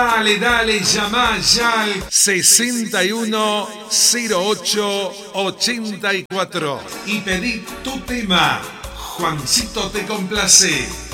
Dale, llama ya al 610884 y pedí tu tema. Juancito te complace.